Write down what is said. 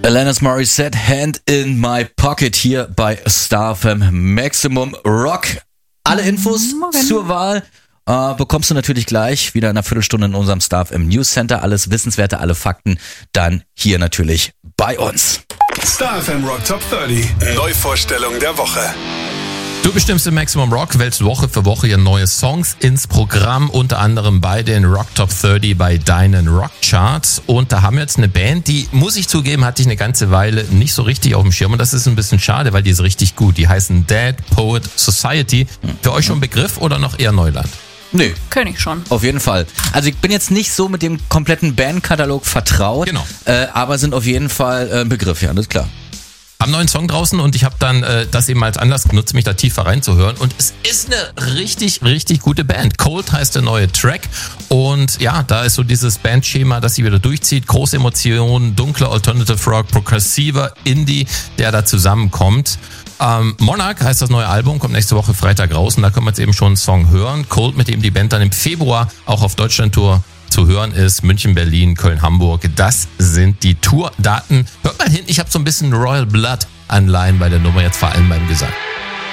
Alanis Morissette, Hand in My Pocket hier bei Star FM Maximum Rock. Alle Infos zur Wahl bekommst du natürlich gleich wieder in einer Viertelstunde in unserem Star FM News Center. Alles Wissenswerte, alle Fakten dann hier natürlich bei uns. Star FM Rock Top 30. Neuvorstellung der Woche. Du bestimmst im Maximum Rock, wählst Woche für Woche hier neue Songs ins Programm, unter anderem bei den Rock Top 30 bei deinen Rock Charts. Und da haben wir jetzt eine Band, die, muss ich zugeben, hatte ich eine ganze Weile nicht so richtig auf dem Schirm. Und das ist ein bisschen schade, weil die ist richtig gut. Die heißen Dead Poet Society. Für euch schon ein Begriff oder noch eher Neuland? Nee. Kenn ich schon. Auf jeden Fall. Also ich bin jetzt nicht so mit dem kompletten Bandkatalog vertraut, Genau. Aber sind auf jeden Fall ein Begriff, ja, das ist klar. Haben einen neuen Song draußen und ich habe dann das eben als Anlass genutzt, mich da tiefer reinzuhören. Und es ist eine richtig, richtig gute Band. Cold heißt der neue Track. Und ja, da ist so dieses Bandschema, das sie wieder durchzieht. Große Emotionen, dunkler Alternative Rock, progressiver Indie, der da zusammenkommt. Monarch heißt das neue Album, kommt nächste Woche Freitag raus. Und da können wir jetzt eben schon einen Song hören. Cold, mit dem die Band dann im Februar auch auf Deutschland-Tour zu hören ist. München, Berlin, Köln, Hamburg. Das sind die Tourdaten. Hört mal hin, ich habe so ein bisschen Royal Blood Anleihen bei der Nummer, jetzt vor allem beim Gesang.